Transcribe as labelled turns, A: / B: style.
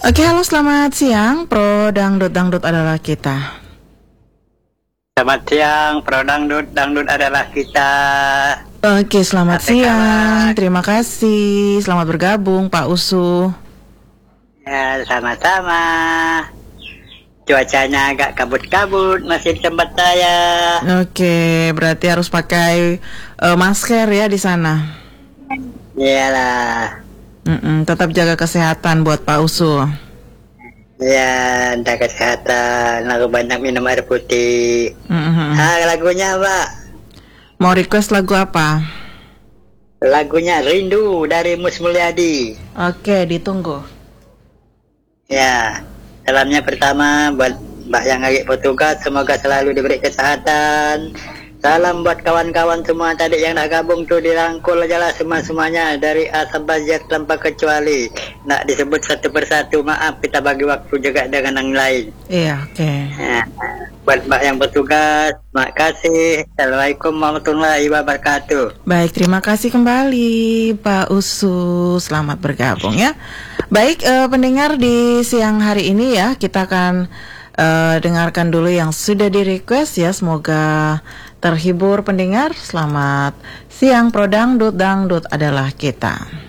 A: Oke, halo selamat siang. Pro Dangdut Dangdut adalah kita.
B: Selamat siang, Pro Dangdut, Dangdut adalah kita.
A: Oke, selamat
B: Apa
A: siang.
B: kabar?
A: Terima kasih. Selamat bergabung, Pak Usu.
B: Ya, sama-sama. Cuacanya agak kabut-kabut masih di tempat saya.
A: Oke, berarti harus pakai masker ya di sana.
B: Iyalah.
A: Tetap jaga kesehatan buat Pak Usu.
B: Ya, entah kesehatan, lalu banyak minum air putih. Lagunya Mbak?
A: Mau request lagu apa?
B: Lagunya Rindu dari Mus Mulyadi.
A: Oke, ditunggu.
B: Ya, salamnya pertama buat Mbak yang lagi bertugas, semoga selalu diberi kesehatan. Salam buat kawan-kawan semua tadi yang nak gabung tuh, dirangkul aja lah semua-semuanya dari A sampai Z tanpa kecuali. Nak disebut satu persatu, maaf, kita bagi waktu juga dengan yang lain.
A: Iya, oke.
B: Nah, buat Mbak yang bertugas, makasih. Assalamualaikum warahmatullahi wabarakatuh.
A: Baik, terima kasih kembali Pak Usu. Selamat bergabung ya. Baik, pendengar di siang hari ini ya, kita akan dengarkan dulu yang sudah di request ya. Semoga terhibur pendengar. Selamat siang, Pro Dangdut, Dangdut adalah kita.